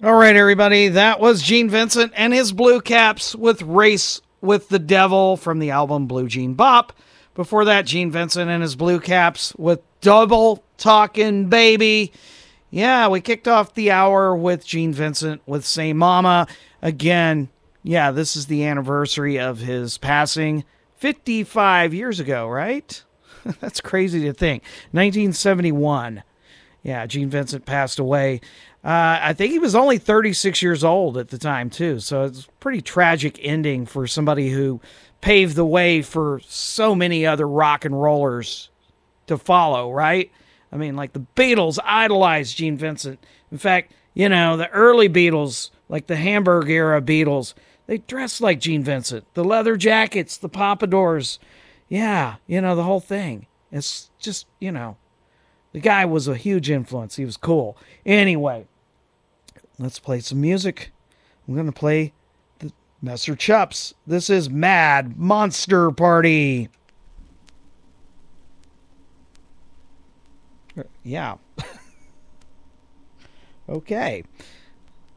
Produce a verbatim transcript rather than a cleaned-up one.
All right, everybody. That was Gene Vincent and his Blue Caps with Race with the Devil from the album Blue Jean Bop. Before that, Gene Vincent and his Blue Caps with Double Talkin' Baby. Yeah, we kicked off the hour with Gene Vincent with Say Mama. Again, yeah, this is the anniversary of his passing fifty-five years ago, right? That's crazy to think. nineteen seventy-one. Yeah, Gene Vincent passed away. Uh, I think he was only thirty-six years old at the time, too. So it's a pretty tragic ending for somebody who paved the way for so many other rock and rollers to follow, right? I mean, like the Beatles idolized Gene Vincent. In fact, you know, the early Beatles, like the Hamburg era Beatles, they dressed like Gene Vincent. The leather jackets, the pompadours. Yeah, you know, the whole thing. It's just, you know, the guy was a huge influence. He was cool. Anyway, let's play some music. I'm going to play the Messer Chups. This is Mad Monster Party. Yeah. Okay.